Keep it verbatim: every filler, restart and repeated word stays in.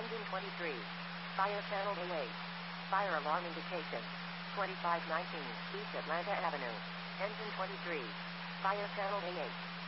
Engine twenty-three. Fire channel A eight. Fire alarm indication. twenty-five nineteen East Atlanta Avenue. Engine twenty-three. Fire channel A eight.